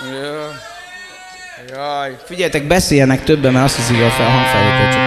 Jaj. Figyeljetek, beszéljenek többen, mert azt hiszik, hogy a hangfelvétel csak